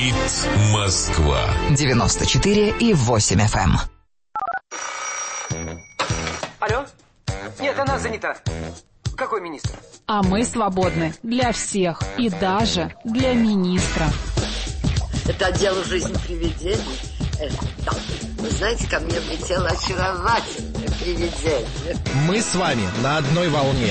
Говорит Москва. 94,8 FM. Алло? Нет, она занята. Какой министр? А мы свободны для всех и даже для министра. Это отдел «Жизнь привидений». Да. Вы знаете, ко мне влетело очаровательное привидение. Мы с вами на одной волне.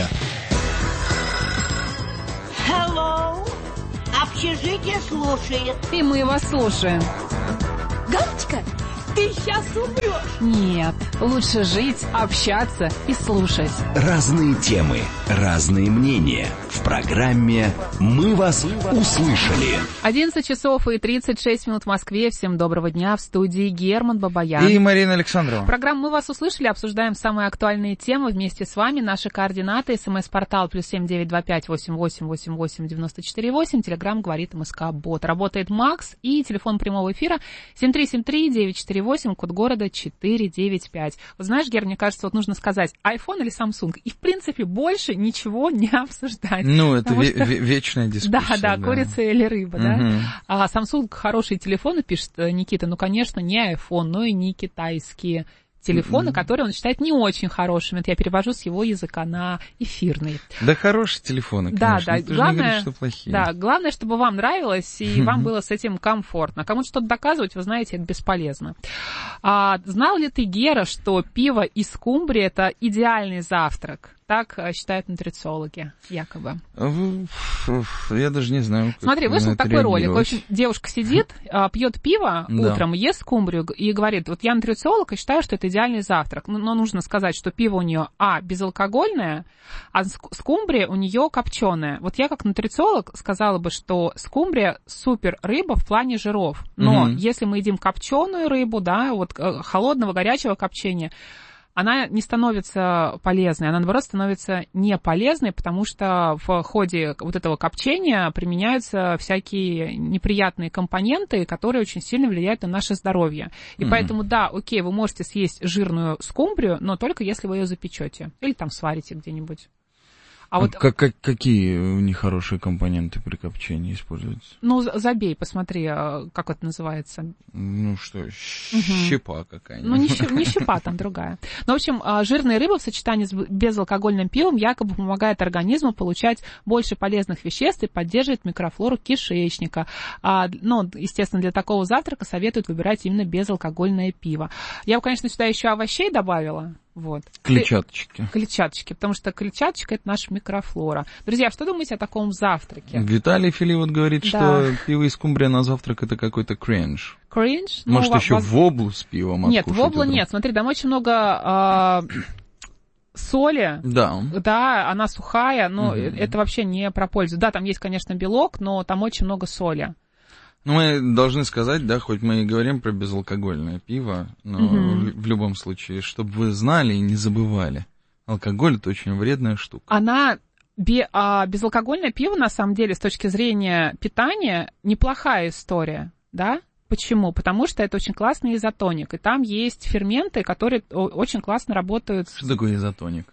Hello. Общежитие слушает. И мы вас слушаем. Галочка, ты сейчас умрешь. Нет, лучше жить, общаться и слушать. Разные темы, разные мнения. В программе «Мы вас услышали». 11 часов и 36 минут в Москве. Всем доброго дня. В студии Герман Бабаян. И Марина Александрова. Программа «Мы вас услышали». Обсуждаем самые актуальные темы вместе с вами. Наши координаты. СМС-портал +7 925 88 88 94 8. Телеграм говорит МСК Бот. Работает Макс. И телефон прямого эфира 7373948, код города 495. Вот знаешь, Гер, мне кажется, вот нужно сказать, iPhone или Samsung. И, в принципе, больше ничего не обсуждать. Ну, это вечная дискуссия. Да, курица или рыба, да. А Samsung хорошие телефоны, пишет Никита, ну, конечно, не iPhone, но и не китайские телефоны, которые он считает не очень хорошими. Это я перевожу с его языка на эфирный. Да, хорошие телефоны, конечно. Да, ты главное, же не говоришь, что плохие. Да, главное, чтобы вам нравилось и вам было с этим комфортно. Кому-то что-то доказывать, вы знаете, это бесполезно. Знал ли ты, Гера, что пиво из скумбрии – это идеальный завтрак? Так считают нутрициологи, якобы. Я даже не знаю. Смотри, вышел такой ролик. В общем, девушка сидит, пьет пиво утром, ест скумбрию и говорит, вот я нутрициолог и считаю, что это идеальный завтрак. Но нужно сказать, что пиво у нее, безалкогольное, а скумбрия у нее копченая. Вот я как нутрициолог сказала бы, что скумбрия супер рыба в плане жиров. Но если мы едим копченую рыбу, да, вот холодного, горячего копчения, она не становится полезной, она, наоборот, становится не полезной, потому что в ходе вот этого копчения применяются всякие неприятные компоненты, которые очень сильно влияют на наше здоровье. И поэтому, да, окей, вы можете съесть жирную скумбрию, но только если вы ее запечете или там сварите где-нибудь. А вот какие нехорошие компоненты при копчении используются? Ну, забей, посмотри, как это называется. Ну что, щепа какая-нибудь. Ну, не щепа, там другая. Ну, в общем, жирная рыба в сочетании с безалкогольным пивом якобы помогает организму получать больше полезных веществ и поддерживает микрофлору кишечника. Ну, естественно, для такого завтрака советуют выбирать именно безалкогольное пиво. Я бы, конечно, сюда еще овощей добавила. Вот. Клетчаточки, потому что клетчаточка – это наша микрофлора. Друзья, что думаете о таком завтраке? Виталий Филиппов говорит, что пиво из скумбрии на завтрак – это какой-то кринж. Кринж? Может, еще воблу с пивом Нет, откушать? вобла нет. Смотри, там очень много соли. Да, она сухая, но это вообще не про пользу. Да, там есть, конечно, белок, но там очень много соли. Ну, мы должны сказать, да, хоть мы и говорим про безалкогольное пиво, но в любом случае, чтобы вы знали и не забывали, алкоголь – это очень вредная штука. Безалкогольное пиво, на самом деле, с точки зрения питания, неплохая история, да? Почему? Потому что это очень классный изотоник, и там есть ферменты, которые очень классно работают. Что такое изотоник?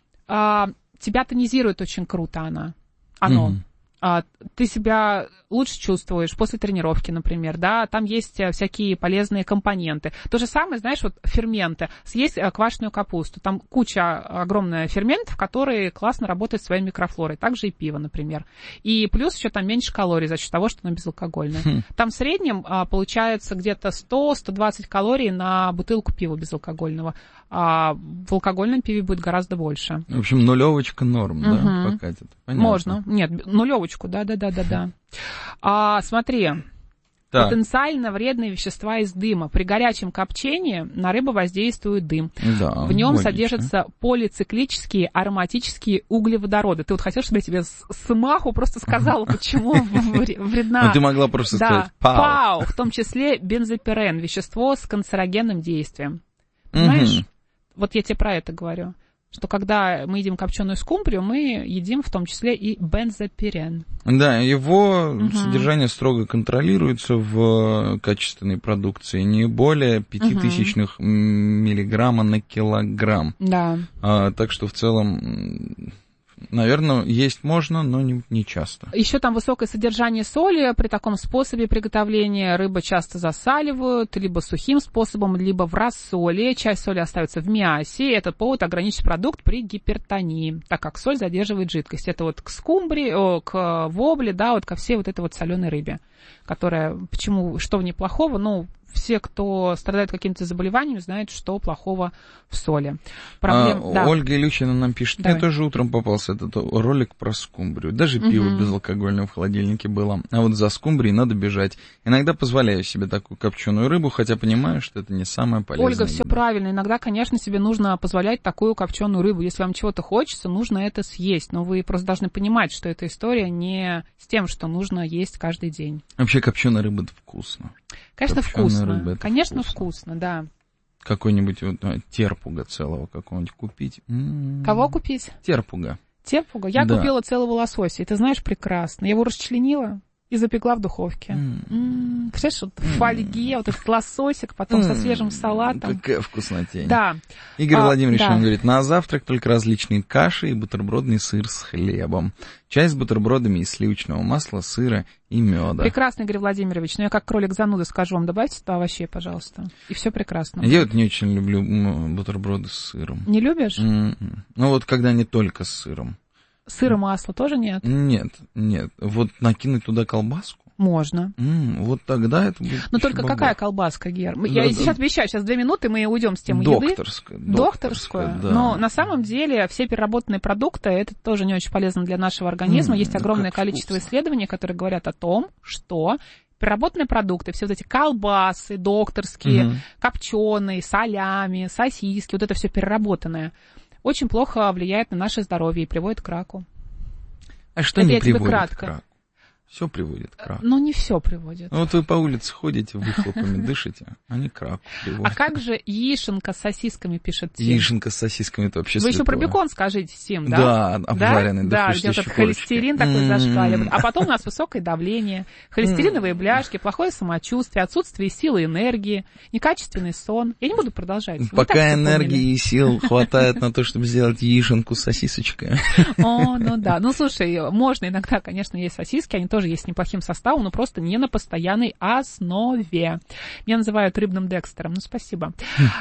Тебя тонизирует очень круто оно. Ты себя лучше чувствуешь после тренировки, например, да, там есть всякие полезные компоненты. То же самое, знаешь, вот ферменты. Съесть квашеную капусту, там куча огромная ферментов, которые классно работают с своей микрофлорой. Также и пиво, например. И плюс еще там меньше калорий за счет того, что оно безалкогольное. Там в среднем получается где-то 100-120 калорий на бутылку пива безалкогольного. А в алкогольном пиве будет гораздо больше. В общем, нулевочка норм, да, покатит. Понятно. Можно. Нет, нулевочку, да. Смотри, потенциально вредные вещества из дыма. При горячем копчении на рыбу воздействует дым. Да, в нем логично. содержатся полициклические ароматические углеводороды. Ты вот хотел, чтобы я тебе с маху просто сказала, почему вредна? Ну, ты могла просто сказать ПАО. В том числе бензопирен, вещество с канцерогенным действием. Понимаешь? Вот я тебе про это говорю. Что когда мы едим копченую скумбрию, мы едим в том числе и бензопирен. Да, его содержание строго контролируется в качественной продукции, не более 0,005 миллиграмма на килограмм. Да. Так что в целом Наверное, есть можно, но не часто. Еще там высокое содержание соли. При таком способе приготовления рыбу часто засаливают либо сухим способом, либо в рассоле. Часть соли остается в мясе. Этот повод ограничить продукт при гипертонии, так как соль задерживает жидкость. Это вот к скумбрии, к вобле, да, вот ко всей вот этой вот соленой рыбе, которая, почему, что в ней плохого, ну, все, кто страдает какими-то заболеваниями, знают, что плохого в соли. Да. Ольга Илючина нам пишет, Давай. мне тоже утром попался этот ролик про скумбрию. Даже пиво безалкогольное в холодильнике было. А вот за скумбрией надо бежать. Иногда позволяю себе такую копченую рыбу, хотя понимаю, что это не самое полезное. Ольга, все правильно. Иногда, конечно, себе нужно позволять такую копченую рыбу. Если вам чего-то хочется, нужно это съесть. Но вы просто должны понимать, что эта история не с тем, что нужно есть каждый день. Вообще копченая рыба — это вкусно. Конечно, вкусно. Конечно, вкусно, да. Какой-нибудь вот, терпуга целого какого-нибудь купить. Кого купить? Терпуга. Терпуга? Я купила целого лосося, и ты знаешь, прекрасно. Я его расчленила и запекла в духовке. Представляешь, вот в фольге, вот этот лососик, потом со свежим салатом. Какая вкуснотень. Да. Игорь Владимирович нам говорит, на завтрак только различные каши и бутербродный сыр с хлебом. Чай с бутербродами из сливочного масла, сыра и меда. Прекрасно, Игорь Владимирович. Но я как кролик зануда скажу вам, добавьте туда овощей, пожалуйста. И все прекрасно. Я вот не очень люблю бутерброды с сыром. Не любишь? Ну вот когда не только с сыром. Сыр и масло тоже нет? Нет. Вот накинуть туда колбаску? Можно. Вот тогда это будет. Но только какая колбаска, Гер? Я сейчас обещаю, сейчас 2 минуты, мы уйдем с темы еды. Докторская. Да. Но на самом деле все переработанные продукты, это тоже не очень полезно для нашего организма. Есть огромное количество исследований, которые говорят о том, что переработанные продукты, все вот эти колбасы докторские, копченые, солями, сосиски, вот это все переработанное, очень плохо влияет на наше здоровье и приводит к раку. А что не приводит к раку? Все приводит к раку. Но не все приводит. Ну, вот вы по улице ходите, выхлопами дышите, они к раку приводят. А как же яишенка с сосисками, пишет Тим? Яишенка с сосисками — это вообще Вы святое. еще про бекон скажите, Тим, да? Да, обжаренный. Да, где этот холестерин такой зашкаливает. А потом у нас высокое давление, холестериновые бляшки, плохое самочувствие, отсутствие силы и энергии, некачественный сон. Я не буду продолжать. Пока энергии и сил хватает на то, чтобы сделать яишенку с сосисочкой. О, ну да. Ну, слушай, можно иногда, конечно, есть сосиски, они тоже есть с неплохим составом, но просто не на постоянной основе. Меня называют рыбным Декстером. Ну, спасибо.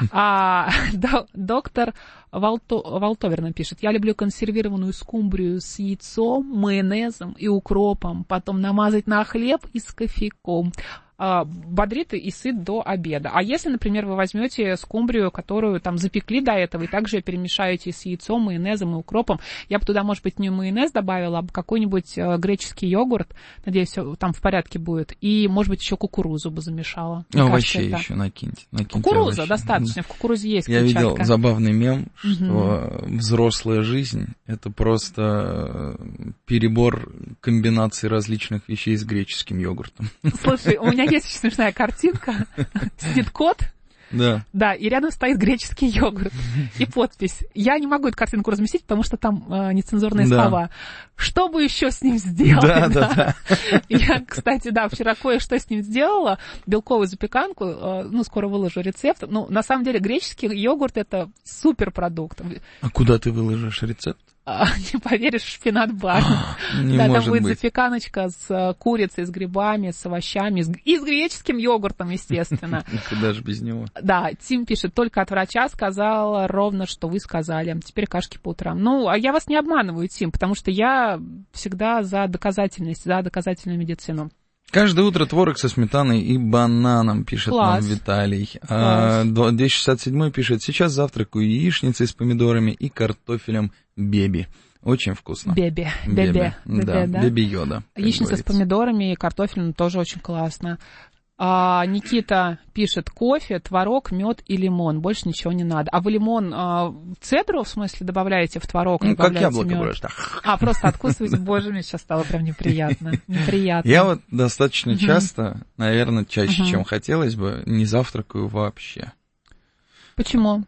Доктор Волтовер напишет. Я люблю консервированную скумбрию с яйцом, майонезом и укропом. Потом намазать на хлеб и с кофейком. Бодрит и сыт до обеда. А если, например, вы возьмете скумбрию, которую там запекли до этого, и также перемешаете с яйцом, майонезом и укропом, я бы туда, может быть, не майонез добавила, а какой-нибудь греческий йогурт, надеюсь, все там в порядке будет, и, может быть, еще кукурузу бы замешала. Овощей еще накиньте. Кукуруза достаточно, в кукурузе есть клетчатка. Я видел забавный мем, что взрослая жизнь — это просто перебор комбинаций различных вещей с греческим йогуртом. Слушай, у меня есть очень смешная картинка. Сидит кот. Да. Да, и рядом стоит греческий йогурт. И подпись. Я не могу эту картинку разместить, потому что там нецензурные слова. Что бы еще с ним сделать? Да. Я, кстати, вчера кое-что с ним сделала. Белковую запеканку. Скоро выложу рецепт. Ну, на самом деле, греческий йогурт — это суперпродукт. А куда ты выложишь рецепт? Не поверишь, шпинат-бар. Там будет запеканочка с курицей, с грибами, с овощами и с греческим йогуртом, естественно. Куда же без него? Да, Тим пишет, только от врача сказала ровно, что вы сказали. Теперь кашки по утрам. Ну, а я вас не обманываю, Тим, потому что я всегда за доказательность, за доказательную медицину. Каждое утро творог со сметаной и бананом, пишет нам Виталий. 267 пишет, сейчас завтракаю яичницей с помидорами и картофелем беби. Очень вкусно. Беби. Да, беби-йода. Яичница с помидорами и картофелем тоже очень классно. Никита пишет, кофе, творог, мед и лимон. Больше ничего не надо. А вы лимон цедру, в смысле, добавляете в творог? Ну, как яблоко просто. Просто откусываете. Боже, мне сейчас стало прям неприятно. Я вот достаточно часто, наверное, чаще, чем хотелось бы, не завтракаю вообще. Почему?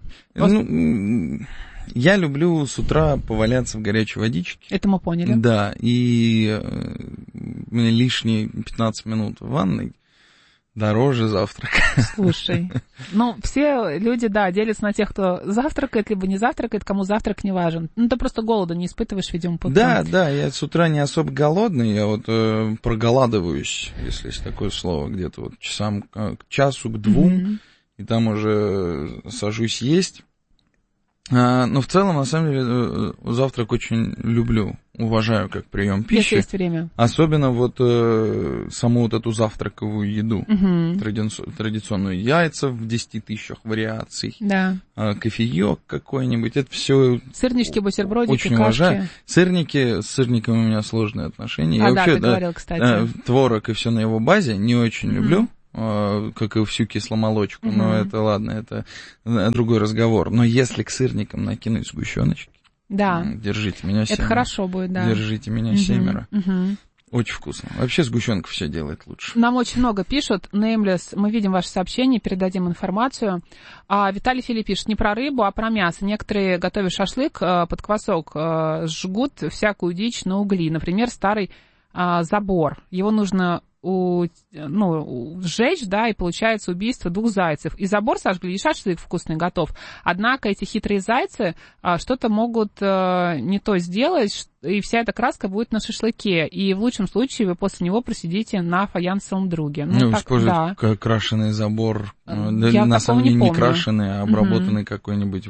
Я люблю с утра поваляться в горячей водичке. Это мы поняли. Да, и лишние 15 минут в ванной Дороже завтрак. Слушай, ну, все люди, да, делятся на тех, кто завтракает, либо не завтракает, кому завтрак не важен. Ну, ты просто голода не испытываешь, видимо, по утрам. Да, я с утра не особо голодный, я вот проголадываюсь, если есть такое слово, где-то вот к часу, к 2, и там уже сажусь есть. Но в целом, на самом деле, завтрак очень люблю, уважаю как прием пищи. Если есть время. Особенно вот саму вот эту завтраковую еду, традиционную, яйца в 10 тысячах вариаций, да. Кофеек какой-нибудь, это все сырнички, бутербродики, очень кашки. Уважаю. Сырники, с сырниками у меня сложные отношения. Я да, вообще, ты говорил, кстати. Творог и все на его базе не очень люблю. Как и всю кисломолочку, но это ладно, это другой разговор. Но если к сырникам накинуть сгущеночки, да. Держите меня 7. Это хорошо будет, да. Держите меня 7. Очень вкусно. Вообще сгущенка все делает лучше. Нам очень много пишут. Nameless, мы видим ваши сообщения, передадим информацию. Виталий Филипп пишет не про рыбу, а про мясо. Некоторые, готовя шашлык под квасок, жгут всякую дичь на угли. Например, старый забор. Его нужно сжечь, да, и получается убийство 2 зайцев. И забор сожгли, и шашлык вкусный готов. Однако эти хитрые зайцы что-то могут не то сделать, и вся эта краска будет на шашлыке. И в лучшем случае вы после него просидите на фаянсовом друге. Использовать крашеный забор, на самом деле не крашеный, а обработанный какой-нибудь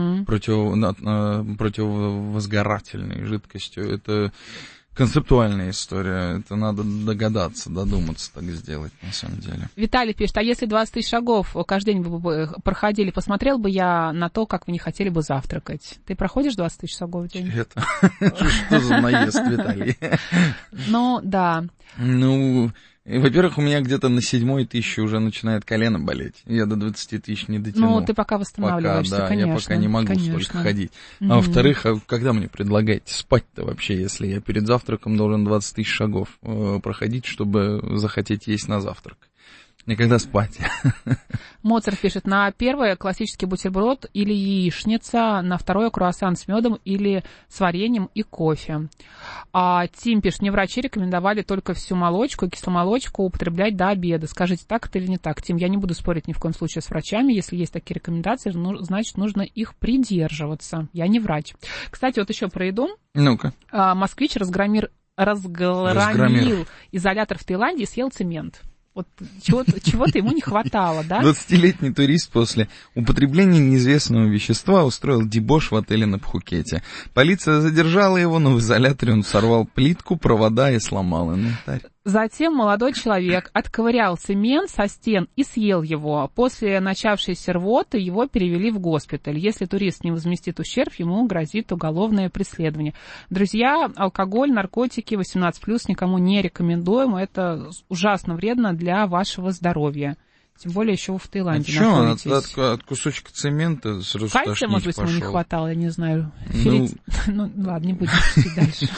противовозгорательной жидкостью. Это концептуальная история, это надо додуматься так сделать, на самом деле. Виталий пишет, а если 20 тысяч шагов каждый день вы проходили, посмотрел бы я на то, как вы не хотели бы завтракать. Ты проходишь 20 тысяч шагов в день? Это что за наезд, Виталий? Ну, да. Во-первых, у меня где-то на 7-й тысяче уже начинает колено болеть. Я до 20 тысяч не дотяну. Ну, ты пока восстанавливаешься, конечно. Я пока не могу столько ходить. А во-вторых, когда мне предлагаете спать-то вообще, если я перед завтраком должен 20 тысяч шагов проходить, чтобы захотеть есть на завтрак? Никогда спать. Моцарт пишет, на первое классический бутерброд или яичница, на второе круассан с медом или с вареньем и кофе. Тим пишет, мне врачи рекомендовали только всю молочку и кисломолочку употреблять до обеда. Скажите, так это или не так? Тим, я не буду спорить ни в коем случае с врачами. Если есть такие рекомендации, значит, нужно их придерживаться. Я не врач. Кстати, вот еще про еду. Ну-ка. Москвич разгромил изолятор в Таиланде и съел цемент. Вот чего-то ему не хватало, да? 20-летний турист после употребления неизвестного вещества устроил дебош в отеле на Пхукете. Полиция задержала его, но в изоляторе он сорвал плитку, провода и сломал инвентарь. Затем молодой человек отковырял цемент со стен и съел его. После начавшейся рвоты его перевели в госпиталь. Если турист не возместит ущерб, ему грозит уголовное преследование. Друзья, алкоголь, наркотики 18+, никому не рекомендуем. Это ужасно вредно для вашего здоровья. Тем более еще вы в Таиланде находитесь. От кусочка цемента сразу тошнить кальция, может быть, пошел. ему не хватало, я не знаю. Ну, ладно, не будем шутить дальше.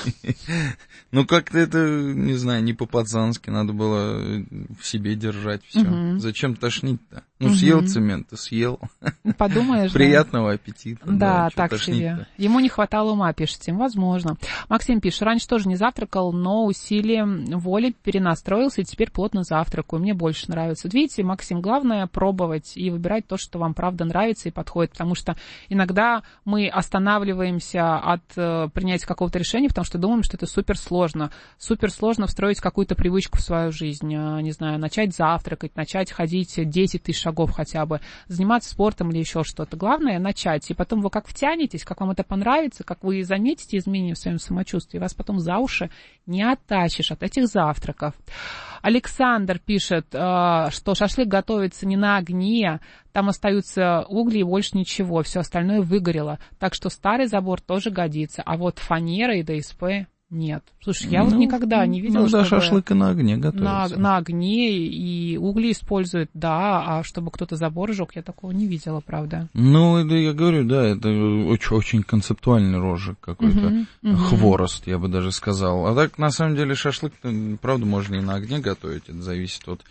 Ну, как-то это, не знаю, не по-пацански, надо было в себе держать все. Зачем тошнить-то? Ну, съел цемент, съел. Подумаешь, приятного аппетита. Да, так себе. Ему не хватало ума, пишет Тим, возможно. Максим пишет, раньше тоже не завтракал, но усилием воли перенастроился и теперь плотно завтракаю. Мне больше нравится. Вот видите, Максим, главное пробовать и выбирать то, что вам правда нравится и подходит, потому что иногда мы останавливаемся от принятия какого-то решения, потому что думаем, что это суперсложно. Суперсложно встроить какую-то привычку в свою жизнь, не знаю, начать завтракать, начать ходить 10 тысяч шагов хотя бы, заниматься спортом или еще что-то. Главное начать, и потом вы как втянетесь, как вам это понравится, как вы заметите изменения в своем самочувствии, вас потом за уши не оттащишь от этих завтраков. Александр пишет, что шашлык готовится не на огне, там остаются угли и больше ничего, все остальное выгорело, так что старый забор тоже годится, а вот фанера и ДСП нет. Слушай, я вот никогда не видела, чтобы... шашлык и на огне готовится. На огне и угли используют, да, а чтобы кто-то забор жег, я такого не видела, правда. Ну, я говорю, да, это очень концептуальный розжиг какой-то, хворост, я бы даже сказал. А так, на самом деле, шашлык, правда, можно и на огне готовить, это зависит от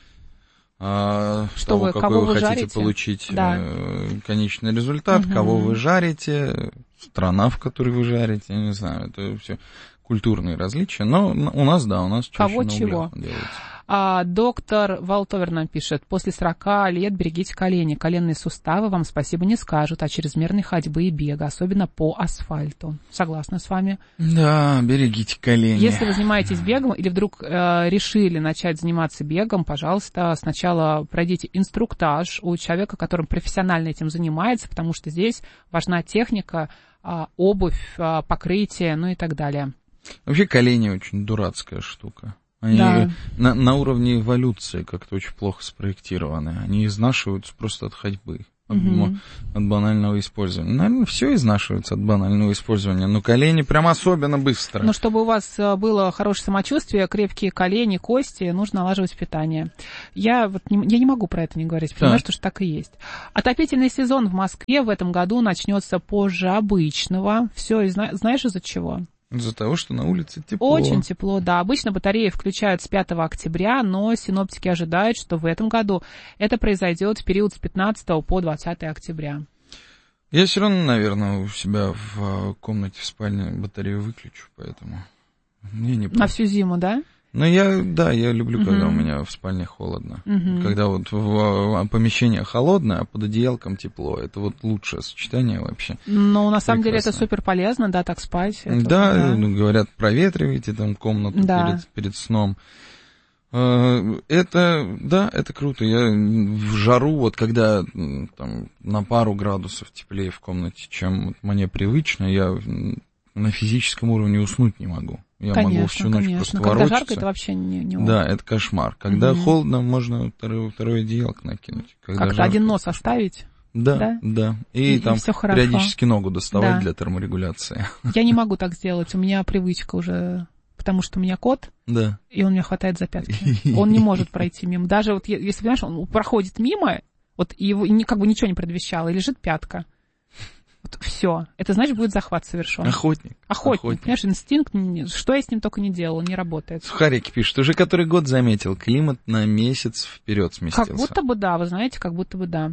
того, какой вы хотите получить конечный результат, кого вы жарите, страна, в которой вы жарите, я не знаю, это все... культурные различия, но у нас, да, у нас чаще кого чего. Делается. Доктор Валтовер нам пишет: после 40 лет берегите колени. Коленные суставы вам спасибо не скажут от чрезмерной ходьбы и бега, особенно по асфальту. Согласна с вами. Да, берегите колени. Если вы занимаетесь бегом или вдруг решили начать заниматься бегом, пожалуйста, сначала пройдите инструктаж у человека, который профессионально этим занимается, потому что здесь важна техника, обувь, покрытие, ну и так далее. Вообще колени очень дурацкая штука. Они на уровне эволюции как-то очень плохо спроектированы. Они изнашиваются просто от ходьбы, от банального использования. Наверное, все изнашивается от банального использования, но колени прям особенно быстро. Но чтобы у вас было хорошее самочувствие, крепкие колени, кости, нужно налаживать питание. Я не могу про это не говорить, понимаю, что так и есть. Отопительный сезон в Москве в этом году начнется позже обычного. Все, знаешь, из-за чего? Из-за того, что на улице тепло. Очень тепло, да. Обычно батареи включают с 5 октября, но синоптики ожидают, что в этом году это произойдет в период с 15 по 20 октября. Я все равно, наверное, у себя в комнате в спальне батарею выключу, поэтому мне не просто. На всю зиму, да? Ну, я люблю, когда у меня в спальне холодно. Когда вот в помещение холодное, а под одеялком тепло. Это вот лучшее сочетание вообще. Ну, на самом деле, это супер полезно, да, так спать. Да, говорят, проветривайте там комнату перед сном. Это круто. Я в жару, вот когда там на пару градусов теплее в комнате, чем мне привычно, я на физическом уровне уснуть не могу. Я могу всю ночь просто ворочаться. Когда жарко, это вообще не Да, это кошмар. Когда холодно, можно второе одеялко накинуть. Как-то жарко, один нос оставить. Да. И там периодически ногу доставать для терморегуляции. Я не могу так сделать, у меня привычка уже, потому что у меня кот, и он меня хватает за пятки. Он не может пройти мимо. Даже вот, если, понимаешь, он проходит мимо, вот его как бы ничего не предвещало, и лежит пятка. Вот все. Это, значит, будет захват совершен. Охотник. Понимаешь, инстинкт, что я с ним только не делал, он не работает. Сухарики пишет, уже который год заметил, климат на месяц вперед сместился. Как будто бы да, вы знаете, как будто бы да.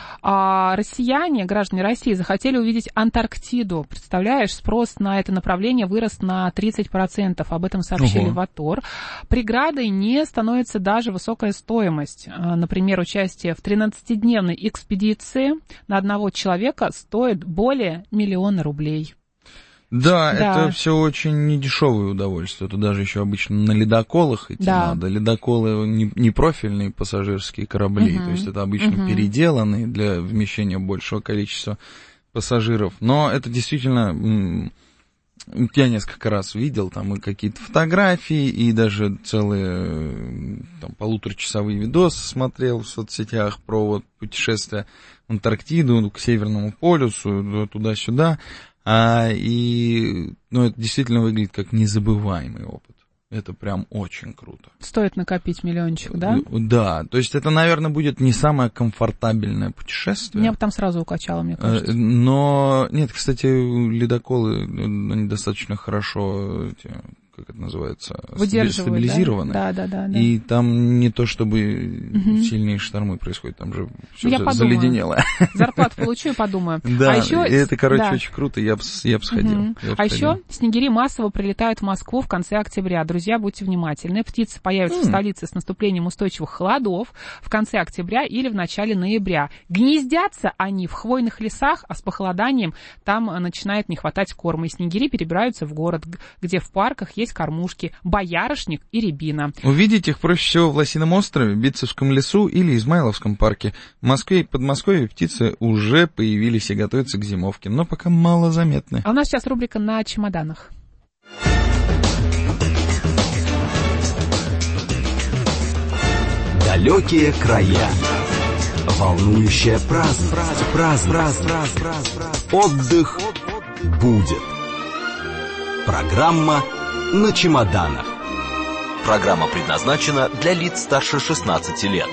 Россияне, граждане России, захотели увидеть Антарктиду. Представляешь, спрос на это направление вырос на 30%. Об этом сообщили в АТОР. Преградой не становится даже высокая стоимость. Например, участие в 13-дневной экспедиции на одного человека стоит более 1 000 000 рублей. Да, это все очень недешевое удовольствие. Это даже еще обычно на ледоколах идти надо. Ледоколы не профильные пассажирские корабли, то есть это обычно переделанные для вмещения большего количества пассажиров. Но это действительно, я несколько раз видел там и какие-то фотографии, и даже целые там, 1,5-часовые видосы смотрел в соцсетях про вот путешествие в Антарктиду, к Северному полюсу, туда-сюда. Это действительно выглядит как незабываемый опыт. Это прям очень круто. Стоит накопить миллиончик, да? Да, то есть это, наверное, будет не самое комфортабельное путешествие. Меня бы там сразу укачало, мне кажется. Но, нет, кстати, ледоколы, они достаточно хорошо, как это называется, стабилизированы. Да. И там не то, чтобы сильные штормы происходят, там же все заледенело. Зарплату получу и подумаю. Да, это, очень круто, я бы сходил. Еще снегири массово прилетают в Москву в конце октября. Друзья, будьте внимательны. Птицы появятся в столице с наступлением устойчивых холодов в конце октября или в начале ноября. Гнездятся они в хвойных лесах, а с похолоданием там начинает не хватать корма. И снегири перебираются в город, где в парках есть кормушки, боярышник и рябина. Увидеть их проще всего в Лосином острове, Битцевском лесу или Измайловском парке. В Москве и Подмосковье птицы уже появились и готовятся к зимовке, но пока мало заметны. А у нас сейчас рубрика «На чемоданах». Далекие края. Волнующая праздность. Отдых будет. Программа «На чемоданах». Программа предназначена для лиц старше 16 лет.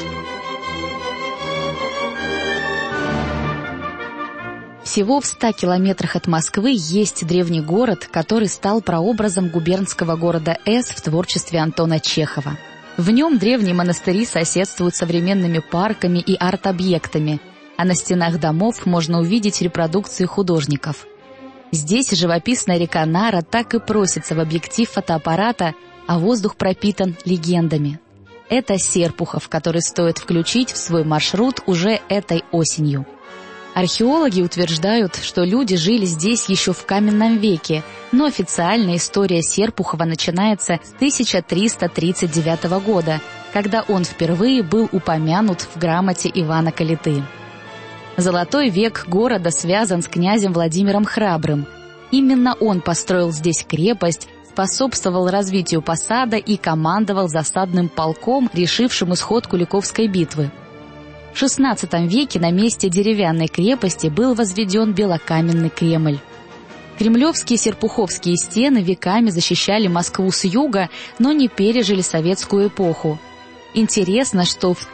Всего в 100 километрах от Москвы есть древний город, который стал прообразом губернского города С в творчестве Антона Чехова. В нем древние монастыри соседствуют с современными парками и арт-объектами, а на стенах домов можно увидеть репродукции художников. Здесь живописная река Нара так и просится в объектив фотоаппарата, а воздух пропитан легендами. Это Серпухов, который стоит включить в свой маршрут уже этой осенью. Археологи утверждают, что люди жили здесь еще в каменном веке, но официальная история Серпухова начинается с 1339 года, когда он впервые был упомянут в грамоте Ивана Калиты. Золотой век города связан с князем Владимиром Храбрым. Именно он построил здесь крепость, способствовал развитию посада и командовал засадным полком, решившим исход Куликовской битвы. В XVI веке на месте деревянной крепости был возведен белокаменный Кремль. Кремлевские серпуховские стены веками защищали Москву с юга, но не пережили советскую эпоху. Интересно, что в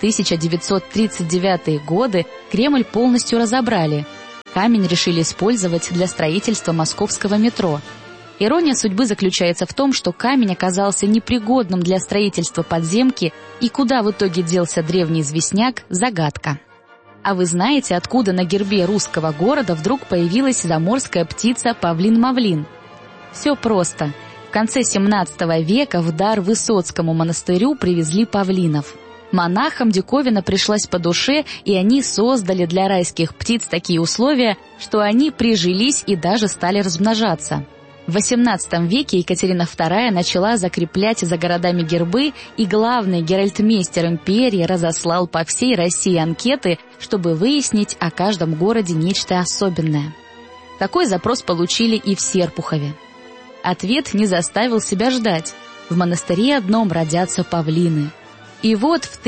1939 годы Кремль полностью разобрали. Камень решили использовать для строительства московского метро. Ирония судьбы заключается в том, что камень оказался непригодным для строительства подземки, и куда в итоге делся древний известняк – загадка. А вы знаете, откуда на гербе русского города вдруг появилась заморская птица павлин-мавлин? Все просто. В конце XVII века в дар Высоцкому монастырю привезли павлинов. Монахам диковина пришлась по душе, и они создали для райских птиц такие условия, что они прижились и даже стали размножаться. В XVIII веке Екатерина II начала закреплять за городами гербы, и главный геральтмейстер империи разослал по всей России анкеты, чтобы выяснить о каждом городе нечто особенное. Такой запрос получили и в Серпухове. Ответ не заставил себя ждать. В монастыре одном родятся павлины. И вот в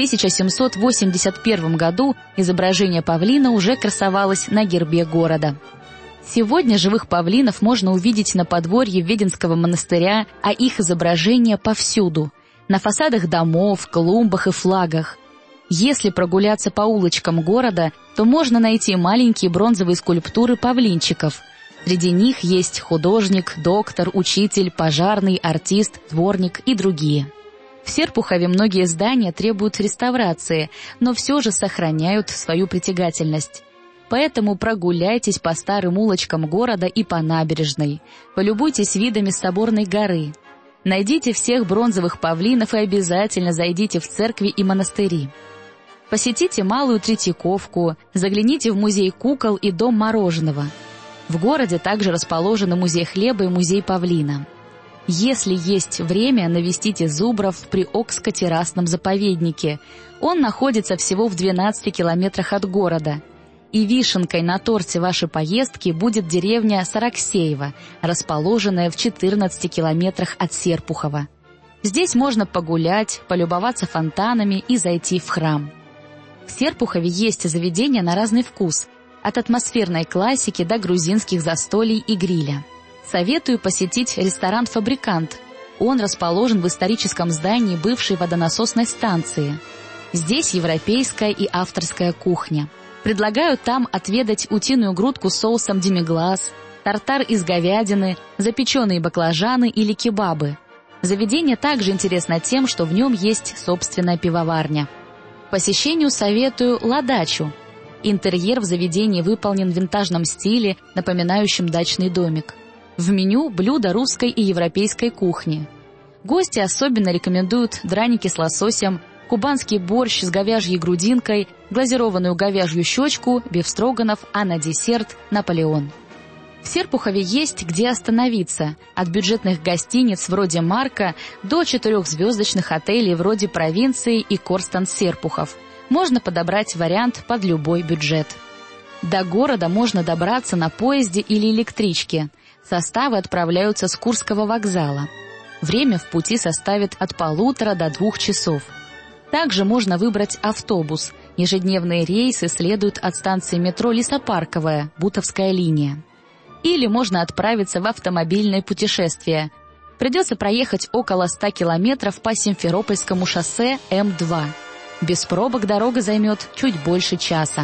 1781 году изображение павлина уже красовалось на гербе города. Сегодня живых павлинов можно увидеть на подворье Веденского монастыря, а их изображения повсюду – на фасадах домов, клумбах и флагах. Если прогуляться по улочкам города, то можно найти маленькие бронзовые скульптуры павлинчиков. Среди них есть художник, доктор, учитель, пожарный, артист, дворник и другие. В Серпухове многие здания требуют реставрации, но все же сохраняют свою притягательность. Поэтому прогуляйтесь по старым улочкам города и по набережной. Полюбуйтесь видами Соборной горы. Найдите всех бронзовых павлинов и обязательно зайдите в церкви и монастыри. Посетите Малую Третьяковку, загляните в музей кукол и дом мороженого. В городе также расположены музей хлеба и музей павлина. Если есть время, навестите зубров в Приокско-террасном заповеднике. Он находится всего в 12 километрах от города. И вишенкой на торте вашей поездки будет деревня Сараксеево, расположенная в 14 километрах от Серпухова. Здесь можно погулять, полюбоваться фонтанами и зайти в храм. В Серпухове есть заведения на разный вкус, от атмосферной классики до грузинских застолий и гриля. Советую посетить ресторан «Фабрикант». Он расположен в историческом здании бывшей водонасосной станции. Здесь европейская и авторская кухня. Предлагаю там отведать утиную грудку с соусом демиглас, тартар из говядины, запеченные баклажаны или кебабы. Заведение также интересно тем, что в нем есть собственная пивоварня. К посещению советую «Ладачу». Интерьер в заведении выполнен в винтажном стиле, напоминающем дачный домик. В меню блюда русской и европейской кухни. Гости особенно рекомендуют драники с лососем, кубанский борщ с говяжьей грудинкой, глазированную говяжью щечку, бефстроганов, а на десерт – Наполеон. В Серпухове есть где остановиться, от бюджетных гостиниц вроде «Марка» до 4-звездочных отелей вроде «Провинции» и «Корстант-Серпухов». Можно подобрать вариант под любой бюджет. До города можно добраться на поезде или электричке. Составы отправляются с Курского вокзала. Время в пути составит от 1,5 до 2 часов. Также можно выбрать автобус. Ежедневные рейсы следуют от станции метро Лесопарковая, Бутовская линия. Или можно отправиться в автомобильное путешествие. Придется проехать около 100 километров по Симферопольскому шоссе М2. Без пробок дорога займет чуть больше часа.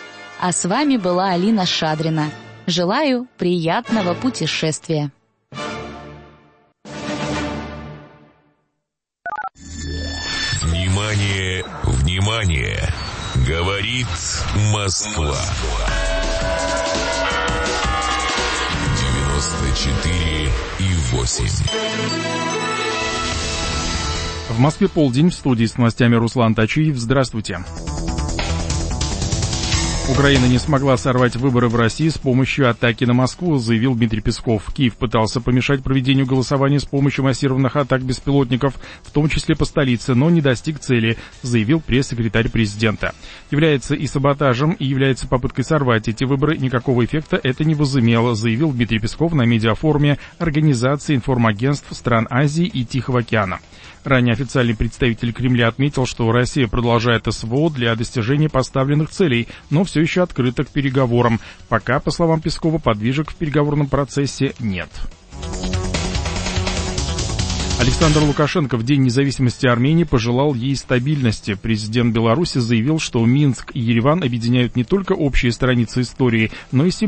А с вами была Алина Шадрина. Желаю приятного путешествия. Внимание, внимание! Говорит Москва. 94,8. В Москве полдень, в студии с новостями Руслан Тачиев. Здравствуйте. Украина не смогла сорвать выборы в России с помощью атаки на Москву, заявил Дмитрий Песков. Киев пытался помешать проведению голосования с помощью массированных атак беспилотников, в том числе по столице, но не достиг цели, заявил пресс-секретарь президента. Является и саботажем, и является попыткой сорвать эти выборы. Никакого эффекта это не возымело, заявил Дмитрий Песков на медиафоруме Организации информагентств стран Азии и Тихого океана. Ранее официальный представитель Кремля отметил, что Россия продолжает СВО для достижения поставленных целей, но все еще открыта к переговорам. Пока, по словам Пескова, подвижек в переговорном процессе нет. Александр Лукашенко в День независимости Армении пожелал ей стабильности. Президент Беларуси заявил, что Минск и Ереван объединяют не только общие страницы истории, но и